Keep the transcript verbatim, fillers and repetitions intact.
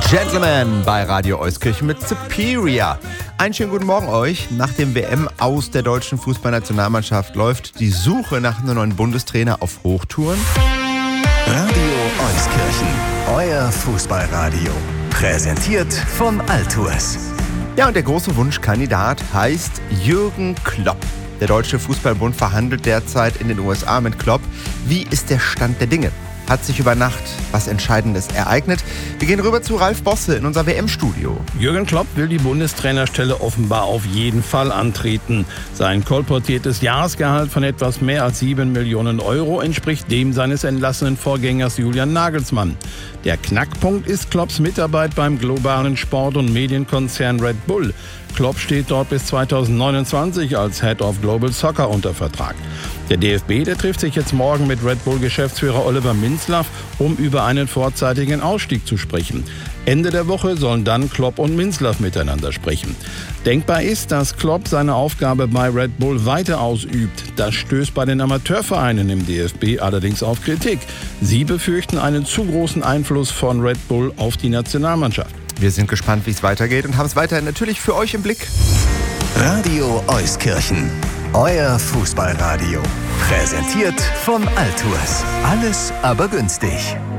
Gentlemen bei Radio Euskirchen mit Superior. Einen schönen guten Morgen euch. Nach dem W M aus der deutschen Fußballnationalmannschaft läuft die Suche nach einem neuen Bundestrainer auf Hochtouren. Radio Euskirchen, euer Fußballradio. Präsentiert von Altours. Ja, und der große Wunschkandidat heißt Jürgen Klopp. Der Deutsche Fußballbund verhandelt derzeit in den U S A mit Klopp. Wie ist der Stand der Dinge? Hat sich über Nacht was Entscheidendes ereignet? Wir gehen rüber zu Ralf Bosse in unser W M-Studio. Jürgen Klopp will die Bundestrainerstelle offenbar auf jeden Fall antreten. Sein kolportiertes Jahresgehalt von etwas mehr als sieben Millionen Euro entspricht dem seines entlassenen Vorgängers Julian Nagelsmann. Der Knackpunkt ist Klopps Mitarbeit beim globalen Sport- und Medienkonzern Red Bull. Klopp steht dort bis zweitausendneunundzwanzig als Head of Global Soccer unter Vertrag. Der D F B, der trifft sich jetzt morgen mit Red Bull-Geschäftsführer Oliver Minzlaff, um über einen vorzeitigen Ausstieg zu sprechen. Ende der Woche sollen dann Klopp und Minzlaff miteinander sprechen. Denkbar ist, dass Klopp seine Aufgabe bei Red Bull weiter ausübt. Das stößt bei den Amateurvereinen im D F B allerdings auf Kritik. Sie befürchten einen zu großen Einfluss von Red Bull auf die Nationalmannschaft. Wir sind gespannt, wie es weitergeht und haben es weiterhin natürlich für euch im Blick. Radio Euskirchen, euer Fußballradio. Präsentiert von Altours. Alles aber günstig.